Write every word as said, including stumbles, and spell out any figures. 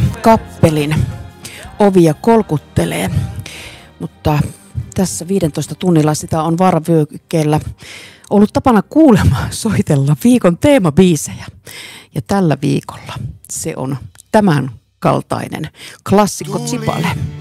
kappelin ovia kolkuttelee, mutta tässä viidentoista tunnilla sitä on vaaravyöhykkeellä ollut tapana kuulemma soitella viikon teemabiisejä. Ja tällä viikolla se on tämän kaltainen klassikko Tsipale.